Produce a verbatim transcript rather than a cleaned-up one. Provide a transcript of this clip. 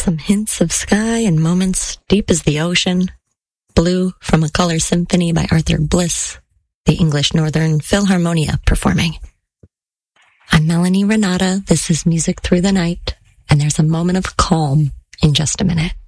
some hints of sky and moments deep as the ocean. Blue from a Color Symphony by Arthur Bliss, the English Northern Philharmonia performing. I'm Melanie Renata. This is Music Through the Night, and there's a moment of calm in just a minute.